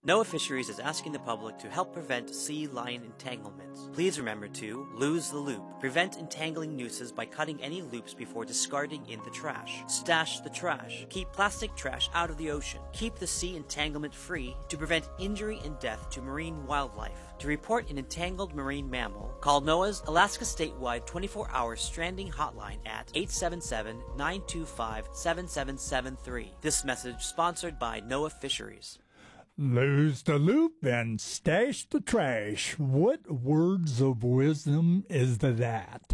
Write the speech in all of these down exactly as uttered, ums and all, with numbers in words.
NOAA Fisheries is asking the public to help prevent sea lion entanglements. Please remember to lose the loop. Prevent entangling nooses by cutting any loops before discarding in the trash. Stash the trash. Keep plastic trash out of the ocean. Keep the sea entanglement free to prevent injury and death to marine wildlife. To report an entangled marine mammal, call NOAA's Alaska Statewide twenty-four hour stranding hotline at eight seven seven, nine two five, seven seven seven three. This message sponsored by NOAA Fisheries. Lose the loop and stash the trash. What words of wisdom is that?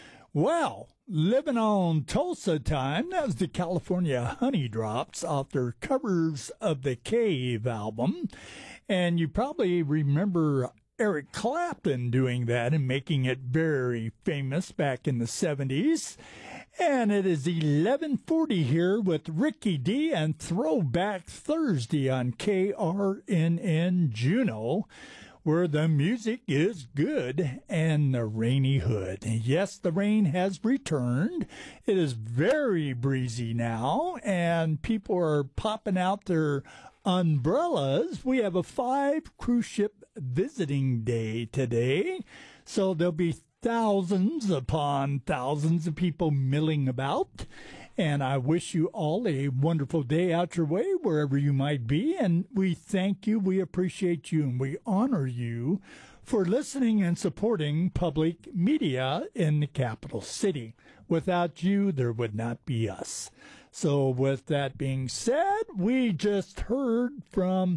Well, living on Tulsa time, that was the California Honey Drops off their Covers of the Cave album. And you probably remember Eric Clapton doing that and making it very famous back in the seventies. And it is eleven forty here with Ricky D and Throwback Thursday on K R N N Juneau, where the music is good and the rainy hood. Yes, the rain has returned. It is very breezy now, and people are popping out their umbrellas. We have a five cruise ship visiting day today, so there'll be thousands upon thousands of people milling about. And I wish you all a wonderful day out your way, wherever you might be. And we thank you, we appreciate you, and we honor you for listening and supporting public media in the capital city. Without you, there would not be us. So with that being said, we just heard from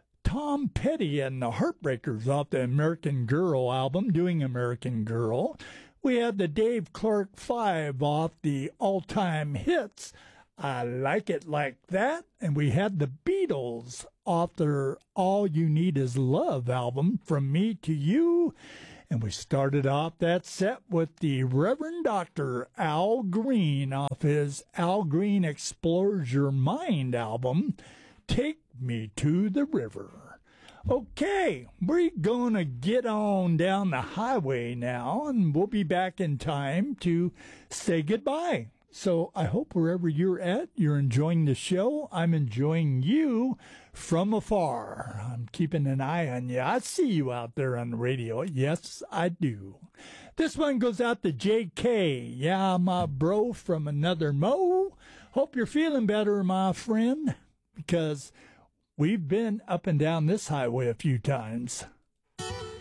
Tom Petty and the Heartbreakers off the American Girl album, doing American Girl. We had the Dave Clark Five off the all-time hits, I Like It Like That. And we had the Beatles off their All You Need Is Love album, From Me to You. And we started off that set with the Reverend Doctor Al Green off his Al Green Explores Your Mind album, Take Me to the River. Okay, we're going to get on down the highway now, and we'll be back in time to say goodbye. So I hope wherever you're at, you're enjoying the show. I'm enjoying you from afar. I'm keeping an eye on you. I see you out there on the radio. Yes, I do. This one goes out to J K. Yeah, my bro from another Mo. Hope you're feeling better, my friend, because we've been up and down this highway a few times.